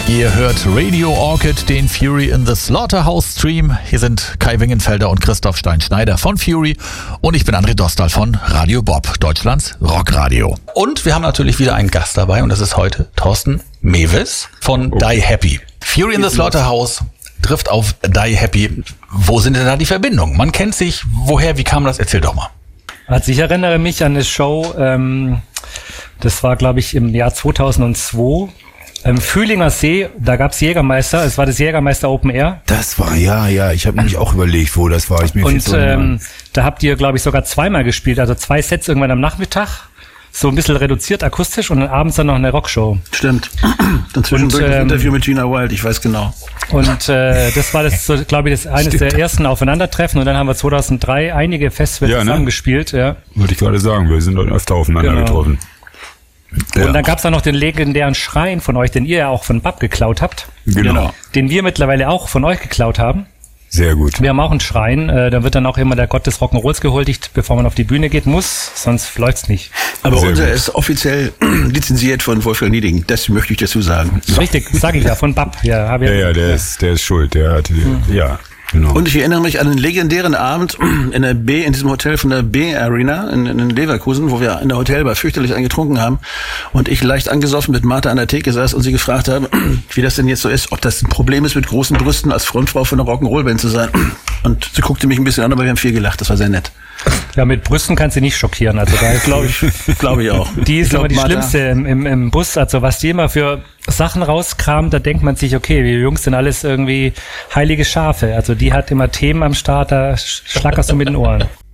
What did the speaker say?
Ihr hört Radio Orchid, den Fury in the Slaughterhouse Stream. Hier sind Kai Wingenfelder und Christoph Stein-Schneider von Fury und ich bin André Dostal von Radio Bob, Deutschlands Rockradio. Und wir haben natürlich wieder einen Gast dabei und das ist heute Thorsten Mewes von Die Happy. Fury in the Slaughterhouse trifft auf Die Happy. Wo sind denn da die Verbindungen? Man kennt sich. Woher, wie kam das? Erzähl doch mal. Also ich erinnere mich an eine Show, das war glaube ich im Jahr 2002. Fühlinger See, da gab's Jägermeister, es war das Jägermeister Open Air. Das war, ja, ich habe nämlich auch überlegt, wo das war. Und da habt ihr, glaube ich, sogar zweimal gespielt, also 2 Sets irgendwann am Nachmittag, so ein bisschen reduziert akustisch und dann abends dann noch eine Rockshow. Stimmt. Dann zwischendurch das Interview mit Gina Wild, ich weiß genau. Und das war das, so, glaube ich, eines der ersten Aufeinandertreffen und dann haben wir 2003 einige Festivals zusammengespielt. Ja. Wollte ich gerade sagen, wir sind dann öfter aufeinander getroffen. Und dann gab's da noch den legendären Schrein von euch, den ihr ja auch von Bab geklaut habt. Genau. Den wir mittlerweile auch von euch geklaut haben. Sehr gut. Wir haben auch einen Schrein, da wird dann auch immer der Gott des Rock'n'Rolls gehuldigt, bevor man auf die Bühne geht muss, sonst läuft's nicht. Aber unser ist offiziell lizenziert von Wolfgang Nieding, das möchte ich dazu sagen. Richtig, sage ich ja, von Bab. Ja, der ist schuld, der hat, ja. Genau. Und ich erinnere mich an einen legendären Abend in diesem Hotel von der B-Arena in Leverkusen, wo wir in der Hotelbar fürchterlich eingetrunken haben und ich leicht angesoffen mit Martha an der Theke saß und sie gefragt habe, wie das denn jetzt so ist, ob das ein Problem ist, mit großen Brüsten als Frontfrau von einer Rock'n'Roll-Band zu sein. Und sie guckte mich ein bisschen an, aber wir haben viel gelacht, das war sehr nett. Ja, mit Brüsten kannst du nicht schockieren, also da glaube ich auch. Die ist immer die schlimmste im Bus, also was die immer für Sachen rauskramt, da denkt man sich, okay, wir Jungs sind alles irgendwie heilige Schafe, also die hat immer Themen am Start, da schlackerst du mit den Ohren.